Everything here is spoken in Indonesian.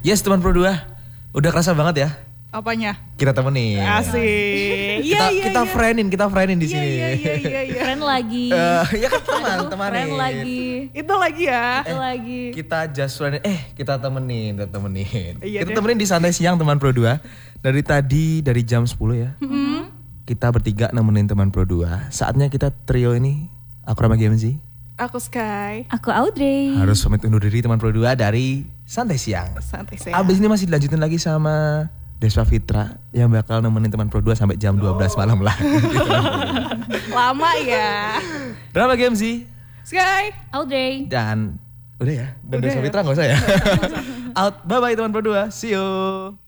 Yes teman Pro 2, udah kerasa banget ya. Apanya? Kita temenin. Asik. Kita friendin di sini. Iya. Friend lagi. Ya kan teman. Friend lagi. Itu lagi ya. Itu lagi. Kita just friendin. Kita temenin. Iya Kita deh. temenin di santai siang teman Pro 2. Dari jam 10 ya. Kita bertiga nemenin teman Pro 2. Saatnya kita trio ini. Aku Rama GMZ. Aku Sky. Aku Audrey. Harus pamit undur diri teman Pro 2 dari santai siang. Santai saya. Abis ini masih dilanjutin lagi sama Despa Fitra yang bakal nemenin teman Pro 2 sampai jam 12 malam lah. Lama ya. Rama GMZ Sky. Audrey. dan udah ya. Dan Udah Despa ya. Fitra gak usah ya. Out. Bye bye teman Pro 2. See you.